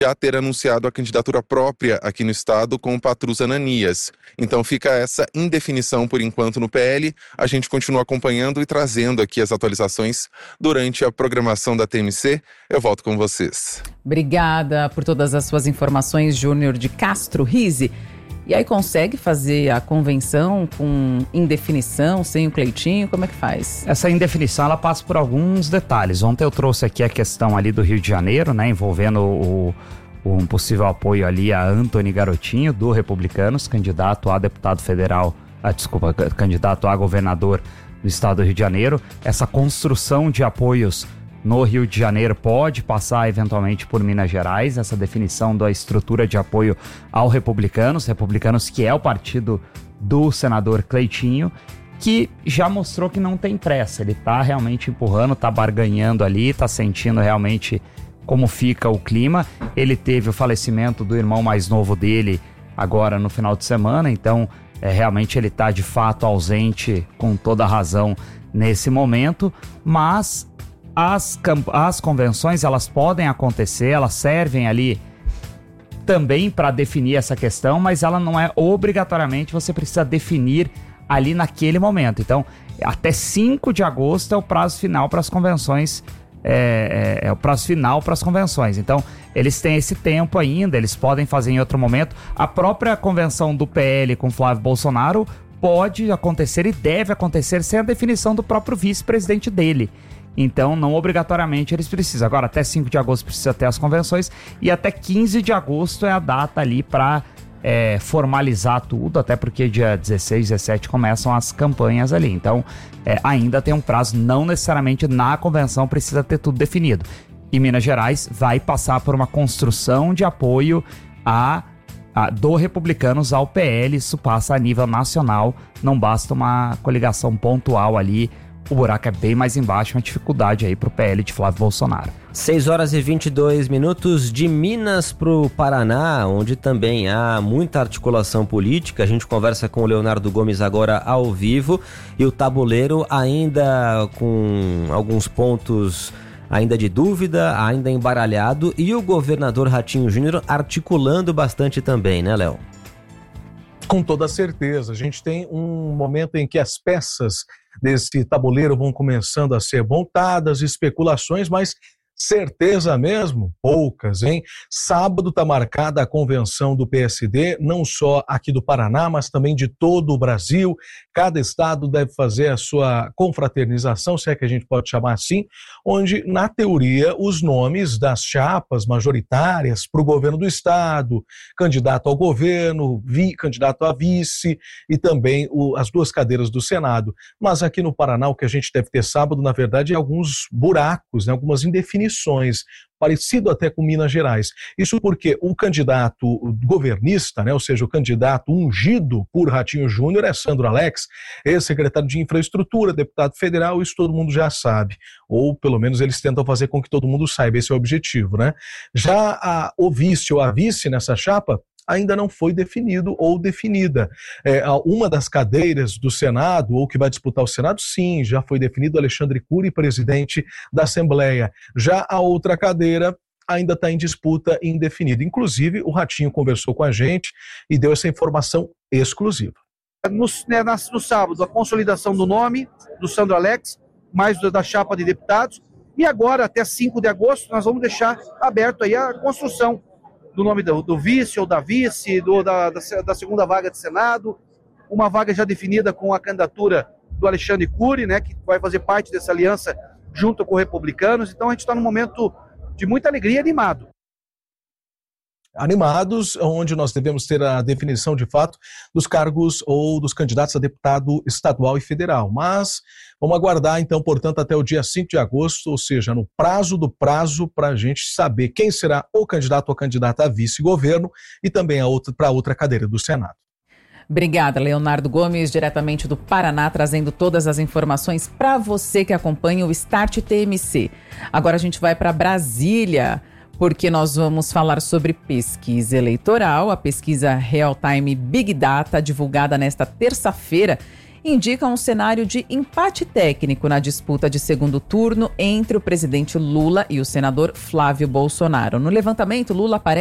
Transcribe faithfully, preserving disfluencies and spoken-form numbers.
já ter anunciado a candidatura própria aqui no estado com o Patrus Ananias. Então fica essa indefinição por enquanto no P L. A gente continua acompanhando e trazendo aqui as atualizações durante a programação da T M C. Eu volto com vocês. Obrigada por todas as suas informações, Júnior de Castro Rizzi. E aí consegue fazer a convenção com indefinição, sem o Cleitinho? Como é que faz? Essa indefinição, ela passa por alguns detalhes. Ontem eu trouxe aqui a questão ali do Rio de Janeiro, né, envolvendo o, o, um possível apoio ali a Antony Garotinho, do Republicanos, candidato a deputado federal, ah, desculpa, candidato a governador do estado do Rio de Janeiro. Essa construção de apoios no Rio de Janeiro pode passar eventualmente por Minas Gerais, essa definição da estrutura de apoio ao Republicanos, Republicanos que é o partido do senador Cleitinho, que já mostrou que não tem pressa, ele tá realmente empurrando, tá barganhando ali, tá sentindo realmente como fica o clima. Ele teve o falecimento do irmão mais novo dele agora no final de semana, então é, realmente ele tá de fato ausente com toda a razão nesse momento, mas As, as convenções, elas podem acontecer, elas servem ali também para definir essa questão, mas ela não é obrigatoriamente, você precisa definir ali naquele momento. Então, até cinco de agosto é o prazo final para as convenções, é, é, é o prazo final para as convenções. Então, eles têm esse tempo ainda, eles podem fazer em outro momento. A própria convenção do P L com Flávio Bolsonaro pode acontecer e deve acontecer sem a definição do próprio vice-presidente dele. Então, não obrigatoriamente eles precisam. Agora, até cinco de agosto precisa ter as convenções e até quinze de agosto é a data ali para é, formalizar tudo, até porque dia dezesseis, dezessete começam as campanhas ali. Então, é, ainda tem um prazo, não necessariamente na convenção precisa ter tudo definido. E Minas Gerais vai passar por uma construção de apoio a, a, do Republicanos ao P L, isso passa a nível nacional, não basta uma coligação pontual ali. O buraco é bem mais embaixo, uma dificuldade aí pro P L de Flávio Bolsonaro. seis horas e vinte e dois minutos, de Minas pro Paraná, onde também há muita articulação política. A gente conversa com o Leonardo Gomes agora ao vivo e o tabuleiro ainda com alguns pontos ainda de dúvida, ainda embaralhado, e o governador Ratinho Júnior articulando bastante também, né, Léo? Com toda certeza. A gente tem um momento em que as peças desse tabuleiro vão começando a ser montadas, especulações, mas certeza mesmo? Poucas, hein? Sábado está marcada a convenção do P S D, não só aqui do Paraná, mas também de todo o Brasil. Cada estado deve fazer a sua confraternização, se é que a gente pode chamar assim, onde, na teoria, os nomes das chapas majoritárias para o governo do estado, candidato ao governo, vi, candidato a vice e também o, as duas cadeiras do Senado. Mas aqui no Paraná, o que a gente deve ter sábado, na verdade, é alguns buracos, né, algumas indefinições, parecido até com Minas Gerais. Isso porque o candidato governista, né, ou seja, o candidato ungido por Ratinho Júnior é Sandro Alex, ex-secretário de Infraestrutura, deputado federal, isso todo mundo já sabe. Ou pelo menos eles tentam fazer com que todo mundo saiba, esse é o objetivo, né? Já a, o vice ou a vice nessa chapa ainda não foi definido ou definida. É, uma das cadeiras do Senado, ou que vai disputar o Senado, sim, já foi definido Alexandre Cury, presidente da Assembleia. Já a outra cadeira ainda está em disputa indefinida. Inclusive, o Ratinho conversou com a gente e deu essa informação exclusiva. No, né, no sábado, a consolidação do nome do Sandro Alex, mais da chapa de deputados, e agora, até cinco de agosto, nós vamos deixar aberto aí a construção do nome do, do vice ou da vice, do, da, da, da segunda vaga de Senado, uma vaga já definida com a candidatura do Alexandre Cury, né, que vai fazer parte dessa aliança junto com os republicanos. Então a gente está num momento de muita alegria e animado. Animados, onde nós devemos ter a definição de fato dos cargos ou dos candidatos a deputado estadual e federal. Mas vamos aguardar então, portanto, até o dia cinco de agosto, ou seja, no prazo do prazo, para a gente saber quem será o candidato ou candidata a vice-governo e também para outra cadeira do Senado. Obrigada, Leonardo Gomes, diretamente do Paraná, trazendo todas as informações para você que acompanha o Start T M C. Agora a gente vai para Brasília, porque nós vamos falar sobre pesquisa eleitoral, a pesquisa Real Time Big Data, divulgada nesta terça-feira, indicam um cenário de empate técnico na disputa de segundo turno entre o presidente Lula e o senador Flávio Bolsonaro. No levantamento, Lula aparece